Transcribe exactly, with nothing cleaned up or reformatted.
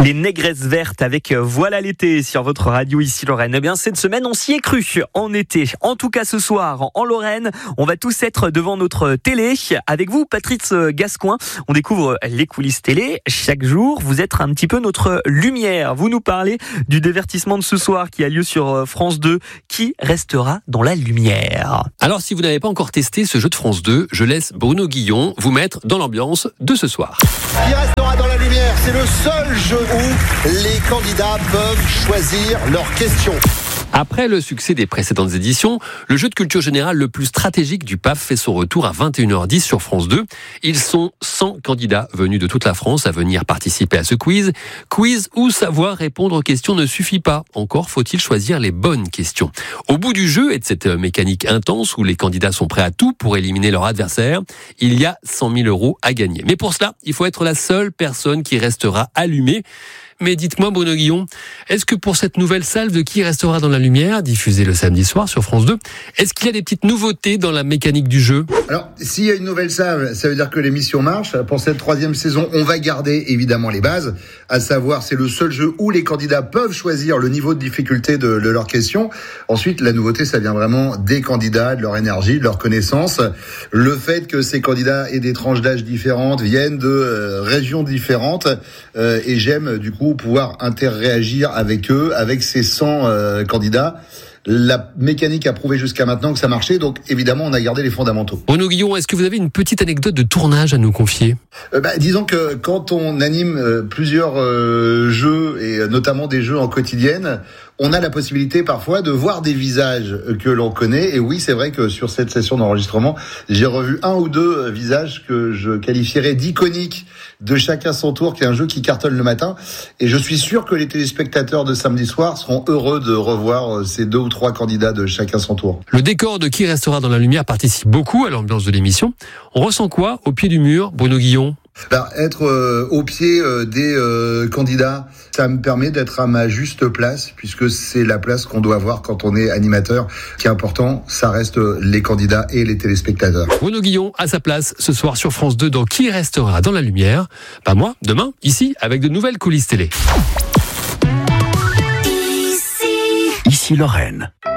Les Négresses Vertes avec Voilà l'été sur votre radio ici Lorraine. Eh bien cette semaine on s'y est cru en été. En tout cas ce soir en Lorraine, on va tous être devant notre télé. Avec vous Patrice Gascoin, on découvre les coulisses télé. Chaque jour vous êtes un petit peu notre lumière. Vous nous parlez du divertissement de ce soir qui a lieu sur France deux. Qui restera dans la lumière? Alors si vous n'avez pas encore testé ce jeu de France deux, je laisse Bruno Guillon vous mettre dans l'ambiance de ce soir. Qui restera dans la lumière? C'est le seul jeu où les candidats peuvent choisir leurs questions. Après le succès des précédentes éditions, le jeu de culture générale le plus stratégique du P A F fait son retour à vingt et une heures dix sur France deux. Ils sont cent candidats venus de toute la France à venir participer à ce quiz. Quiz où savoir répondre aux questions ne suffit pas. Encore faut-il choisir les bonnes questions. Au bout du jeu et de cette mécanique intense où les candidats sont prêts à tout pour éliminer leur adversaire, il y a cent mille euros à gagner. Mais pour cela, il faut être la seule personne qui restera allumée. Mais dites-moi Bruno Guillon, est-ce que pour cette nouvelle salve de Qui restera dans la lumière, diffusée le samedi soir sur France deux, est-ce qu'il y a des petites nouveautés dans la mécanique du jeu? Alors, s'il y a une nouvelle salve, ça veut dire que l'émission marche. Pour cette troisième saison, on va garder évidemment les bases, à savoir c'est le seul jeu où les candidats peuvent choisir le niveau de difficulté de, de leurs questions. Ensuite, la nouveauté, ça vient vraiment des candidats, de leur énergie, de leur connaissance. Le fait que ces candidats aient des tranches d'âge différentes, viennent de euh, régions différentes, euh, et j'aime du coup pouvoir interréagir avec eux, avec ces cent euh, candidats. La mécanique a prouvé jusqu'à maintenant que ça marchait, donc évidemment on a gardé les fondamentaux. Bruno Guillon, est-ce que vous avez une petite anecdote de tournage à nous confier? euh, bah, Disons que quand on anime euh, plusieurs euh, jeux, et euh, notamment des jeux en quotidienne, on a la possibilité parfois de voir des visages que l'on connaît. Et oui, c'est vrai que sur cette session d'enregistrement, j'ai revu un ou deux visages que je qualifierais d'iconiques de Chacun son tour, qui est un jeu qui cartonne le matin. Et je suis sûr que les téléspectateurs de samedi soir seront heureux de revoir ces deux ou trois candidats de Chacun son tour. Le décor de Qui restera dans la lumière participe beaucoup à l'ambiance de l'émission. On ressent quoi au pied du mur, Bruno Guillon? Ben, être euh, au pied euh, des euh, candidats, ça me permet d'être à ma juste place, puisque c'est la place qu'on doit avoir quand on est animateur. Ce qui est important, ça reste les candidats et les téléspectateurs. Bruno Guillon à sa place ce soir sur France deux dans Qui restera dans la lumière. Ben moi, demain, ici, avec de nouvelles coulisses télé. Ici, ici Lorraine.